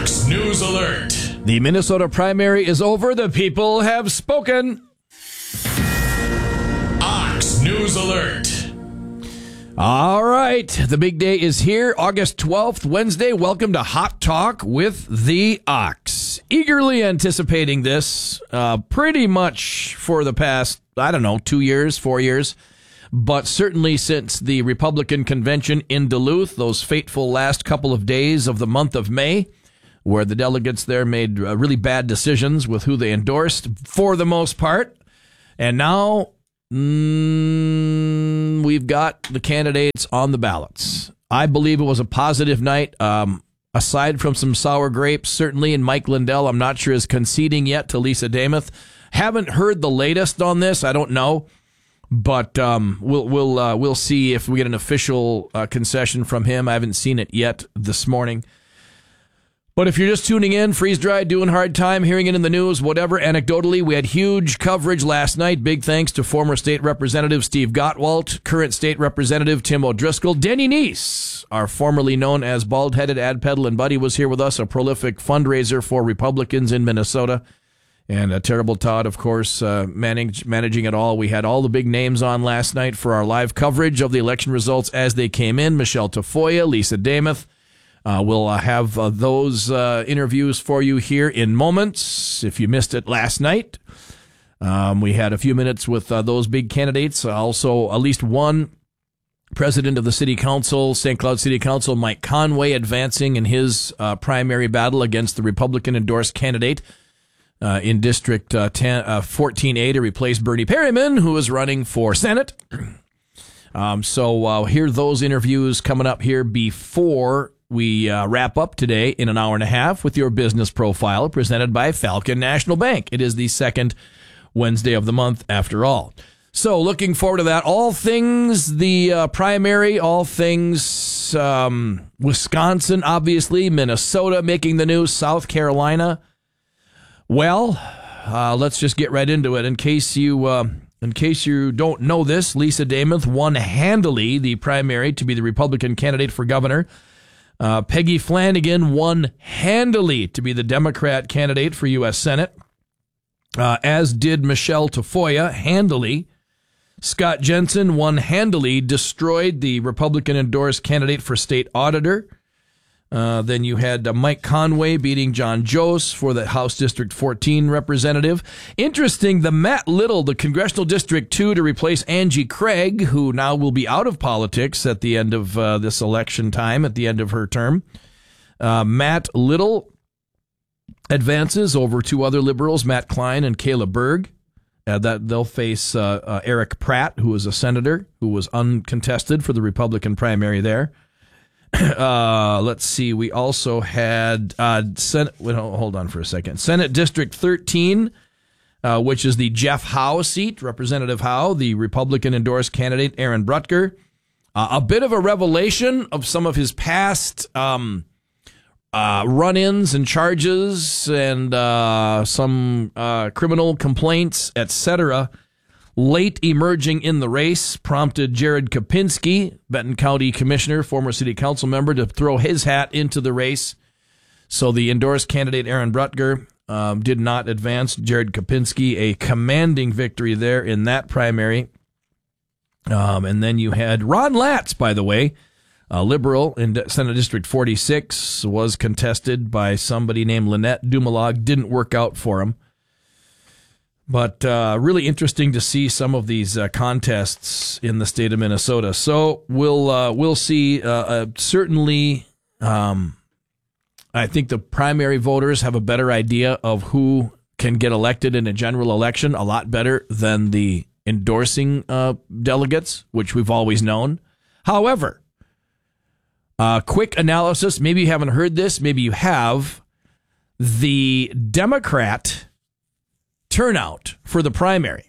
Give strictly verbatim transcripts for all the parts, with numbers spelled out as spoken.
Ox News Alert. The Minnesota primary is over. The people have spoken. Ox News Alert. All right. The big day is here. August twelfth, Wednesday. Welcome to Hot Talk with the Ox. Eagerly anticipating this uh, pretty much for the past, I don't know, two years, four years. But certainly since the Republican convention in Duluth, those fateful last couple of days of the month of May, where the delegates there made uh, really bad decisions with who they endorsed for the most part. And now mm, we've got the candidates on the ballots. I believe it was a positive night. Um, aside from some sour grapes, certainly, and Mike Lindell, I'm not sure is conceding yet to Lisa Demuth. Haven't heard the latest on this. I don't know. But um, we'll we'll uh, we'll see if we get an official uh, concession from him. I haven't seen it yet this morning. But if you're just tuning in, freeze-dried, doing hard time, hearing it in the news, whatever, anecdotally, we had huge coverage last night. Big thanks to former State Representative Steve Gottwalt, current State Representative Tim O'Driscoll. Denny Neese, our formerly known as Bald-Headed Ad Peddle and Buddy, was here with us, a prolific fundraiser for Republicans in Minnesota. And uh, Terrible Todd, of course, uh, manage, managing it all. We had all the big names on last night for our live coverage of the election results as they came in. Michelle Tafoya, Lisa Demuth. Uh, we'll uh, have uh, those uh, interviews for you here in moments. If you missed it last night, um, we had a few minutes with uh, those big candidates. Also, at least one president of the city council, Saint Cloud City Council, Mike Conway, advancing in his uh, primary battle against the Republican-endorsed candidate Uh, in District uh, ten, uh, fourteen A to replace Bernie Perryman, who is running for Senate. Um, so uh, hear those interviews coming up here before we uh, wrap up today in an hour and a half with your business profile presented by Falcon National Bank. It is the second Wednesday of the month after all. So looking forward to that. All things the uh, primary, all things um, Wisconsin, obviously, Minnesota making the news, South Carolina. Well, uh, let's just get right into it. In case you, uh, in case you don't know this, Lisa Demuth won handily the primary to be the Republican candidate for governor. Uh, Peggy Flanagan won handily to be the Democrat candidate for U S Senate, uh, as did Michelle Tafoya handily. Scott Jensen won handily, destroyed the Republican-endorsed candidate for state auditor. Uh, then you had uh, Mike Conway beating John Jost for the House District fourteen representative. Interesting, the Matt Little, the Congressional District two, to replace Angie Craig, who now will be out of politics at the end of uh, this election time, at the end of her term. Uh, Matt Little advances over two other liberals, Matt Klein and Kayla Berg. Uh, that they'll face uh, uh, Eric Pratt, who is a senator, who was uncontested for the Republican primary there. Uh, let's see. We also had uh, Senate. Wait, hold on for a second. Senate District thirteen, uh, which is the Jeff Howe seat. Representative Howe, the Republican-endorsed candidate, Aaron Brutker. Uh, a bit of a revelation of some of his past um, uh, run-ins and charges and uh, some uh, criminal complaints, et cetera. Late emerging in the race prompted Jared Kopinski, Benton County Commissioner, former city council member, to throw his hat into the race. So the endorsed candidate, Aaron Brutger, um, did not advance. Jared Kopinski, a commanding victory there in that primary. Um, and then you had Ron Latz, by the way, a liberal in Senate District forty-six, was contested by somebody named Lynette Dumalog. Didn't work out for him. But uh, really interesting to see some of these uh, contests in the state of Minnesota. So we'll uh, we'll see. Uh, uh, certainly, um, I think the primary voters have a better idea of who can get elected in a general election, a lot better than the endorsing uh, delegates, which we've always known. However, uh, quick analysis. Maybe you haven't heard this. Maybe you have. The Democrat turnout for the primary,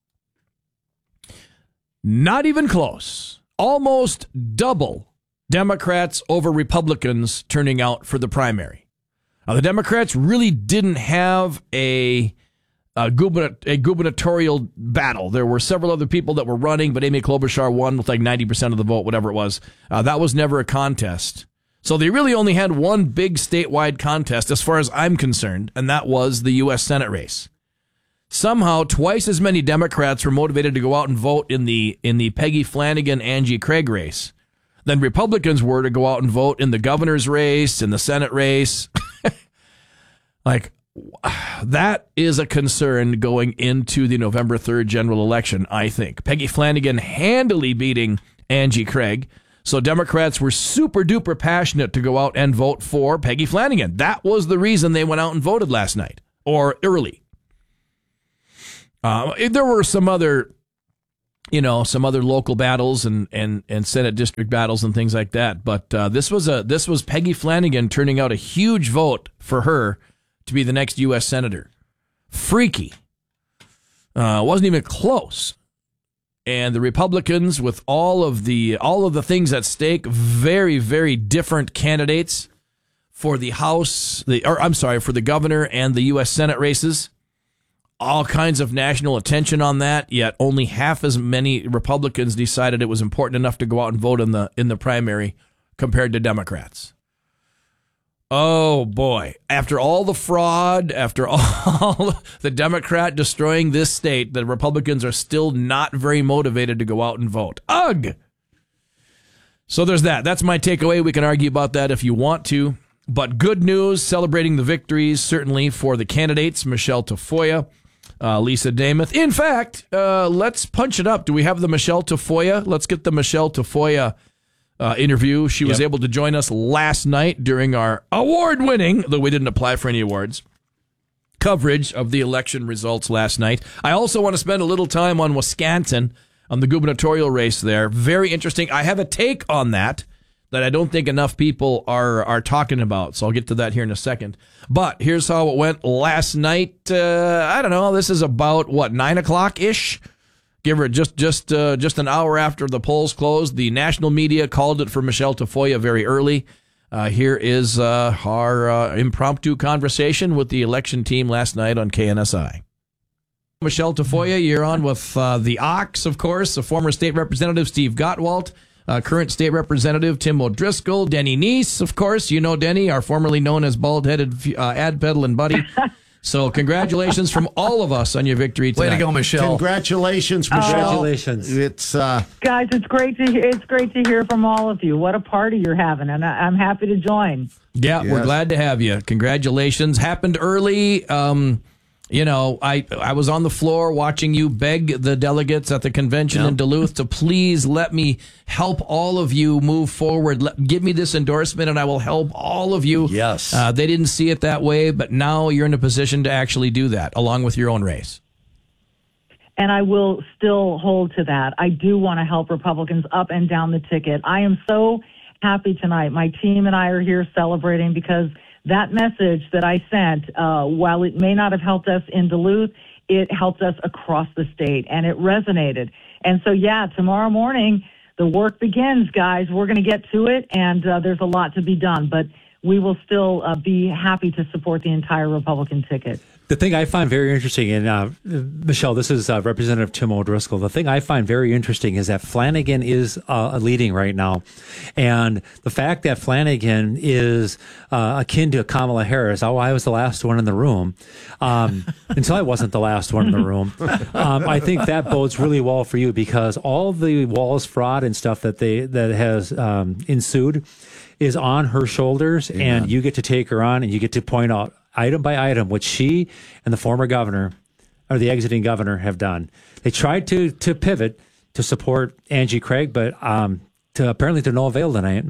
not even close. Almost double Democrats over Republicans turning out for the primary. Now, the Democrats really didn't have a, a, gubern- a gubernatorial battle. There were several other people that were running, but Amy Klobuchar won with like ninety percent of the vote, whatever it was. Uh, that was never a contest. So they really only had one big statewide contest as far as I'm concerned, and that was the U S Senate race. Somehow, twice as many Democrats were motivated to go out and vote in the in the Peggy Flanagan, Angie Craig race than Republicans were to go out and vote in the governor's race, in the Senate race. Like, that is a concern going into the November third general election, I think. Peggy Flanagan handily beating Angie Craig. So Democrats were super duper passionate to go out and vote for Peggy Flanagan. That was the reason they went out and voted last night, or early. Uh, there were some other, you know, some other local battles and, and, and Senate district battles and things like that. But uh, this was a this was Peggy Flanagan turning out a huge vote for her to be the next U S senator. Freaky. Uh, wasn't even close. And the Republicans, with all of the all of the things at stake, very very different candidates for the House, the or I'm sorry, for the governor and the U S Senate races. All kinds of national attention on that, yet only half as many Republicans decided it was important enough to go out and vote in the in the primary compared to Democrats. Oh, boy. After all the fraud, after all the Democrat destroying this state, the Republicans are still not very motivated to go out and vote. Ugh! So there's that. That's my takeaway. We can argue about that if you want to. But good news, celebrating the victories, certainly for the candidates, Michelle Tafoya, Uh, Lisa Demuth. In fact, uh, let's punch it up. Do we have the Michelle Tafoya? Let's get the Michelle Tafoya uh, interview. She was Yep. able to join us last night during our award-winning, though we didn't apply for any awards, coverage of the election results last night. I also want to spend a little time on Wisconsin, on the gubernatorial race there. Very interesting. I have a take on that that I don't think enough people are are talking about. So I'll get to that here in a second. But here's how it went last night. Uh, I don't know. This is about, what, nine o'clock-ish? Give her just just uh, just an hour after the polls closed. The national media called it for Michelle Tafoya very early. Uh, here is uh, our uh, impromptu conversation with the election team last night on K N S I. Michelle Tafoya, you're on with uh, the Ox, of course, the former state representative Steve Gottwalt. Uh, current state representative Tim O'Driscoll, Denny Neese, of course. You know Denny, our formerly known as bald-headed uh, ad peddling buddy. So congratulations from all of us on your victory tonight. Way to go, Michelle. Congratulations, Michelle. Congratulations. It's uh, Guys, it's great to hear, it's great to hear from all of you. What a party you're having, and I, I'm happy to join. Yeah, Yes. we're glad to have you. Congratulations. Happened early. Um, you know, I I was on the floor watching you beg the delegates at the convention Yep. in Duluth to please let me help all of you move forward. Let, give me this endorsement and I will help all of you. Yes. Uh, they didn't see it that way, but now you're in a position to actually do that along with your own race. And I will still hold to that. I do want to help Republicans up and down the ticket. I am so happy tonight. My team and I are here celebrating because that message that I sent, uh, while it may not have helped us in Duluth, it helped us across the state, and it resonated. And so, yeah, tomorrow morning, the work begins, guys. We're going to get to it, and uh, there's a lot to be done. But we will still uh, be happy to support the entire Republican ticket. The thing I find very interesting, and uh, Michelle, this is uh, Representative Tim O'Driscoll. The thing I find very interesting is that Flanagan is uh, leading right now. And the fact that Flanagan is uh, akin to Kamala Harris, oh, I was the last one in the room, um, until I wasn't the last one in the room. Um, I think that bodes really well for you because all the Walz fraud and stuff that they that has um, ensued is on her shoulders, yeah. And you get to take her on and you get to point out item by item what she and the former governor or the exiting governor have done. They tried to to pivot to support Angie Craig, but um, to apparently to no avail tonight.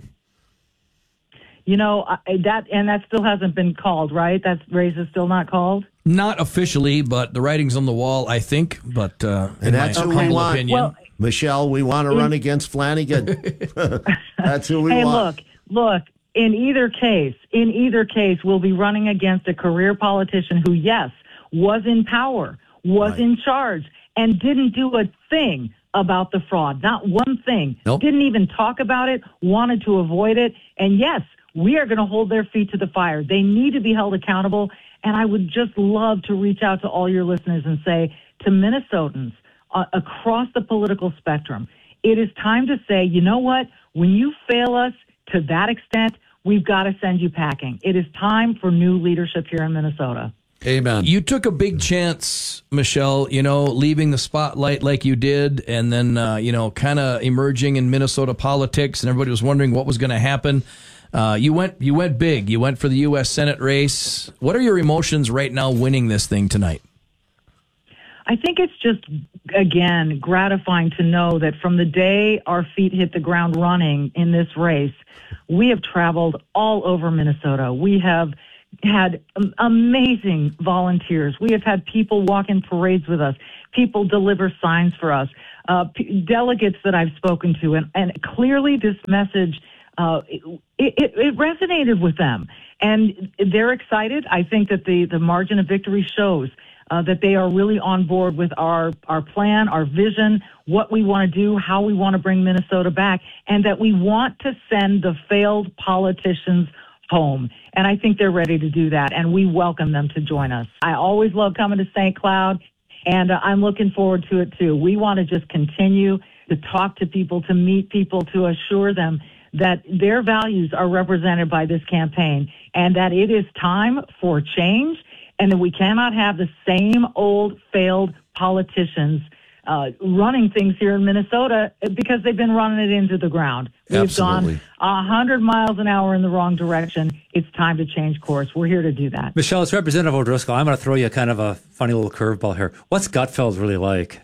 You know, I, that and that still hasn't been called, right? That race is still not called? Not officially, but the writing's on the wall, I think. But uh, And that's in who my we humble want. opinion. Well, Michelle, we want to run against Flanagan. That's who we hey, want. look, look, in either case, in either case, we'll be running against a career politician who, yes, was in power, was Right. in charge, and didn't do a thing about the fraud. Not one thing. Nope. Didn't even talk about it, wanted to avoid it. And yes, we are going to hold their feet to the fire. They need to be held accountable. And I would just love to reach out to all your listeners and say to Minnesotans uh, across the political spectrum, it is time to say, you know what? When you fail us to that extent, we've got to send you packing. It is time for new leadership here in Minnesota. Amen. You took a big chance, Michelle, you know, leaving the spotlight like you did, and then, uh, you know, kind of emerging in Minnesota politics, and everybody was wondering what was going to happen. Uh, you went, you went big. You went for the U S Senate race. What are your emotions right now winning this thing tonight? I think it's just, again, gratifying to know that from the day our feet hit the ground running in this race, we have traveled all over Minnesota. We have had amazing volunteers. We have had people walk in parades with us, people deliver signs for us, uh, p- delegates that I've spoken to, and, and clearly this message, uh, it, it, it resonated with them. And they're excited. I think that the, the margin of victory shows uh, that they are really on board with our, our plan, our vision, what we want to do, how we want to bring Minnesota back, and that we want to send the failed politicians home. And I think they're ready to do that, and we welcome them to join us. I always love coming to Saint Cloud, and uh, I'm looking forward to it too. We want to just continue to talk to people, to meet people, to assure them that their values are represented by this campaign, and that it is time for change, and that we cannot have the same old failed politicians Uh, running things here in Minnesota because they've been running it into the ground. We've Absolutely. gone one hundred miles an hour in the wrong direction. It's time to change course. We're here to do that. Michelle, it's Representative O'Driscoll. I'm going to throw you kind of a funny little curveball here. What's Gutfeld really like?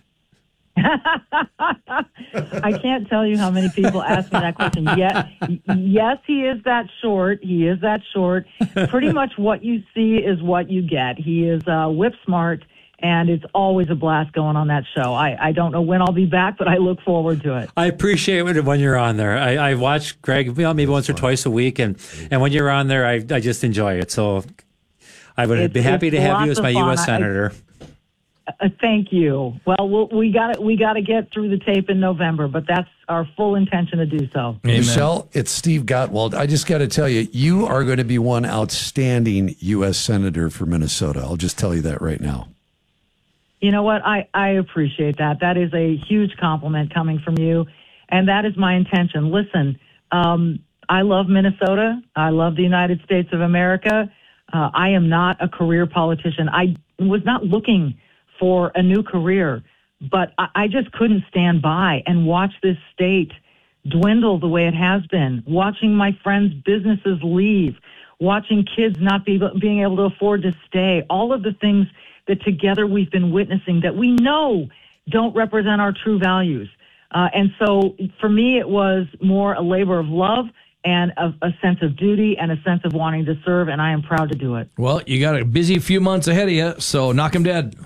I can't tell you how many people ask me that question. Yes, yes, he is that short. He is that short. Pretty much what you see is what you get. He is uh, whip smart. And it's always a blast going on that show. I, I don't know when I'll be back, but I look forward to it. I appreciate it when you're on there. I, I watch Greg, you know, maybe once or twice a week, and, and when you're on there, I, I just enjoy it. So I would It's- be happy to it's have you lots as my of U fun. S I- Senator. Uh, thank you. Well, we'll we got we got to get through the tape in November, but that's our full intention to do so. Amen. Michelle, it's Steve Gottwald. I just got to tell you, you are going to be one outstanding U S Senator for Minnesota. I'll just tell you that right now. You know what? I, I appreciate that. That is a huge compliment coming from you, and that is my intention. Listen, um, I love Minnesota. I love the United States of America. Uh, I am not a career politician. I was not looking for a new career, but I, I just couldn't stand by and watch this state dwindle the way it has been, watching my friends' businesses leave, watching kids not be being able to afford to stay, all of the things that together we've been witnessing that we know don't represent our true values. Uh, and so for me, it was more a labor of love and a, a sense of duty and a sense of wanting to serve, and I am proud to do it. Well, you got a busy few months ahead of you, so knock him dead.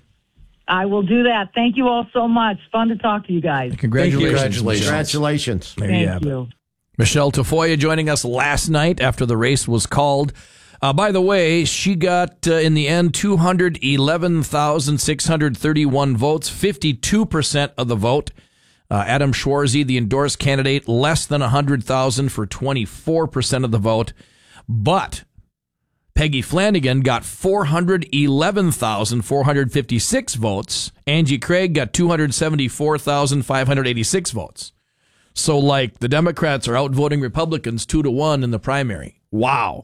I will do that. Thank you all so much. Fun to talk to you guys. Congratulations. Congratulations. Congratulations. There you Thank have it. you. Michelle Tafoya joining us last night after the race was called. Uh, by the way, she got, uh, in the end, two hundred eleven thousand six hundred thirty-one votes, fifty-two percent of the vote. Uh, Adam Schwarzy, the endorsed candidate, less than one hundred thousand for twenty-four percent of the vote. But Peggy Flanagan got four hundred eleven thousand four hundred fifty-six votes. Angie Craig got two hundred seventy-four thousand five hundred eighty-six votes. So, like, the Democrats are outvoting Republicans two to one in the primary. Wow.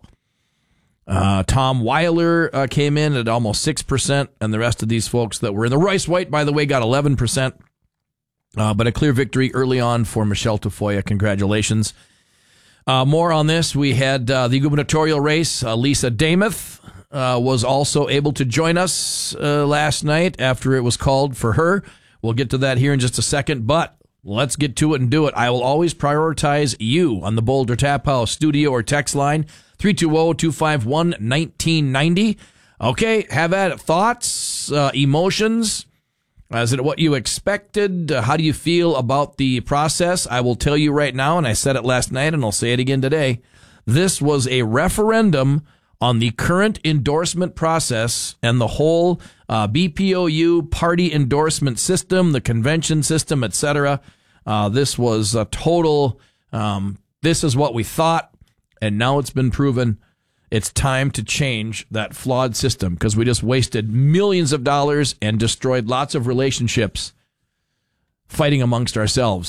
Uh, Tom Weiler uh, came in at almost six percent, and the rest of these folks that were in the Royce White, by the way, got eleven percent. Uh, but a clear victory early on for Michelle Tafoya. Congratulations. Uh, more on this. We had uh, the gubernatorial race. Uh, Lisa Damuth uh, was also able to join us uh, last night after it was called for her. We'll get to that here in just a second, but let's get to it and do it. I will always prioritize you on the Boulder Tap House studio or text line, three two zero, two five one, one nine nine zero. Okay, have at it. Thoughts, uh, emotions? Is it what you expected? Uh, how do you feel about the process? I will tell you right now, and I said it last night, and I'll say it again today. This was a referendum on the current endorsement process and the whole uh, B P O U party endorsement system, the convention system, et cetera. Uh, this was a total, um, this is what we thought, and now it's been proven. It's time to change that flawed system because we just wasted millions of dollars and destroyed lots of relationships fighting amongst ourselves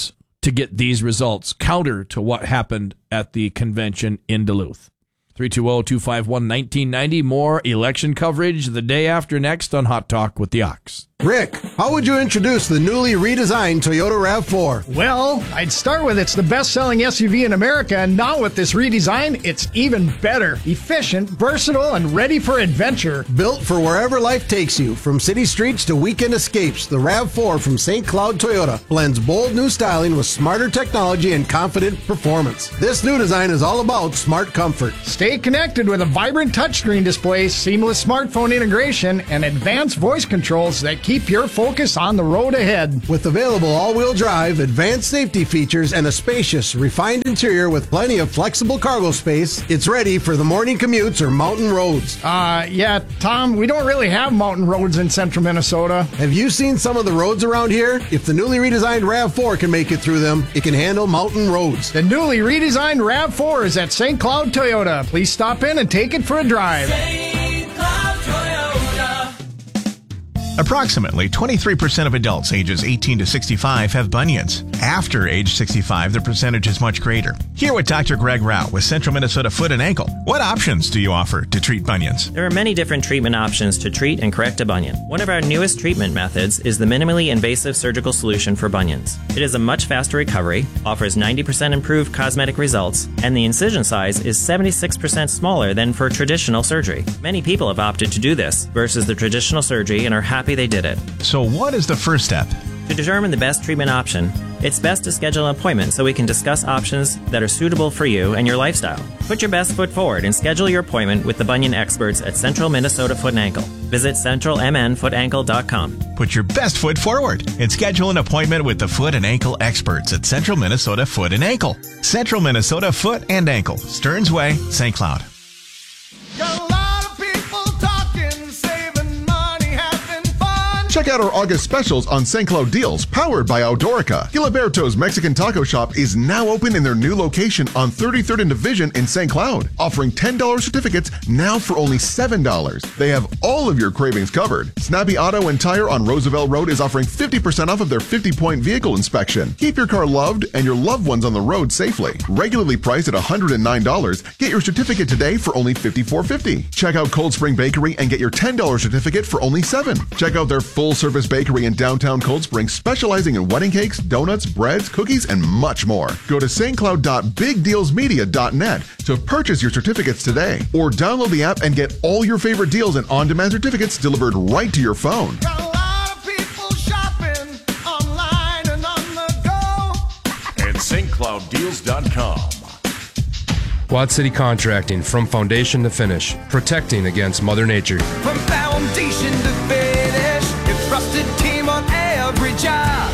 to get these results, counter to what happened at the convention in Duluth. three two zero, two five one, one nine nine zero. More election coverage the day after next on Hot Talk with the Ox. Rick, how would you introduce the newly redesigned Toyota RAV four? Well, I'd start with it's the best-selling S U V in America, and now with this redesign, it's even better. Efficient, versatile, and ready for adventure. Built for wherever life takes you, from city streets to weekend escapes, the RAV four from Saint Cloud Toyota blends bold new styling with smarter technology and confident performance. This new design is all about smart comfort. Stay connected with a vibrant touchscreen display, seamless smartphone integration, and advanced voice controls that keep your focus on the road ahead. With available all-wheel drive, advanced safety features, and a spacious, refined interior with plenty of flexible cargo space, it's ready for the morning commutes or mountain roads. Uh, yeah, Tom, we don't really have mountain roads in central Minnesota. Have you seen some of the roads around here? If the newly redesigned RAV four can make it through them, it can handle mountain roads. The newly redesigned RAV four is at Saint Cloud Toyota. Please stop in and take it for a drive. Saint Cloud Toyota. Approximately twenty-three percent of adults ages eighteen to sixty-five have bunions. After age sixty-five, the percentage is much greater. Hear what Doctor Greg Rao with Central Minnesota Foot and Ankle. What options do you offer to treat bunions? There are many different treatment options to treat and correct a bunion. One of our newest treatment methods is the minimally invasive surgical solution for bunions. It is a much faster recovery, offers ninety percent improved cosmetic results, and the incision size is seventy-six percent smaller than for traditional surgery. Many people have opted to do this versus the traditional surgery and are happy they did it. So what is the first step? To determine the best treatment option, it's best to schedule an appointment so we can discuss options that are suitable for you and your lifestyle. Put your best foot forward and schedule your appointment with the bunion experts at Central Minnesota Foot and Ankle. Visit central m n foot ankle dot com. Put your best foot forward and schedule an appointment with the Foot and Ankle experts at Central Minnesota Foot and Ankle. Central Minnesota Foot and Ankle, Stearns Way, Saint Cloud. Check out our August specials on Saint Cloud deals, powered by Outdoorica. Giliberto's Mexican Taco Shop is now open in their new location on thirty-third and Division in Saint Cloud, offering ten dollars certificates now for only seven dollars. They have all of your cravings covered. Snappy Auto and Tire on Roosevelt Road is offering fifty percent off of their fifty-point vehicle inspection. Keep your car loved and your loved ones on the road safely. Regularly priced at one hundred nine dollars, get your certificate today for only fifty-four fifty. Check out Cold Spring Bakery and get your ten dollars certificate for only seven dollars. Check out their full full-service bakery in downtown Cold Spring, specializing in wedding cakes, donuts, breads, cookies, and much more. Go to st cloud dot big deals media dot net to purchase your certificates today, or download the app and get all your favorite deals and on-demand certificates delivered right to your phone. Got a lot of people shopping online and on the go at st cloud deals dot com. Quad City Contracting, from foundation to finish, protecting against Mother Nature. From foundation to finish, your trusted team on every job.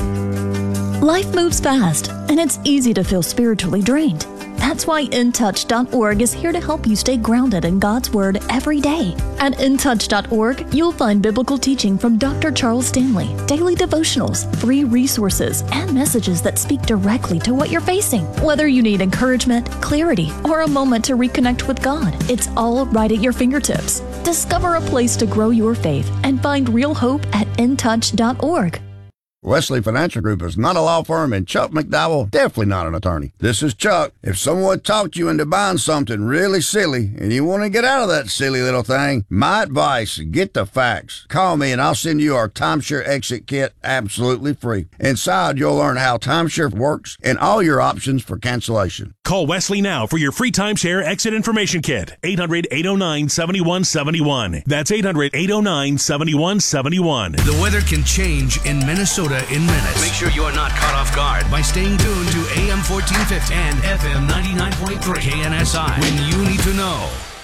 Life moves fast, and it's easy to feel spiritually drained. That's why in touch dot org is here to help you stay grounded in God's Word every day. At in touch dot org, you'll find biblical teaching from Doctor Charles Stanley, daily devotionals, free resources, and messages that speak directly to what you're facing. Whether you need encouragement, clarity, or a moment to reconnect with God, it's all right at your fingertips. Discover a place to grow your faith and find real hope at in touch dot org. Wesley Financial Group is not a law firm, and Chuck McDowell definitely not an attorney. This is Chuck. If someone talked you into buying something really silly and you want to get out of that silly little thing, my advice, get the facts. Call me and I'll send you our timeshare exit kit absolutely free. Inside, you'll learn how timeshare works and all your options for cancellation. Call Wesley now for your free timeshare exit information kit. eight hundred, eight oh nine, seven one seven one. That's eight hundred, eight oh nine, seven one seven one. The weather can change in Minnesota in minutes. Make sure you are not caught off guard by staying tuned to A M fourteen fifty and F M ninety-nine point three K N S I when you need to know.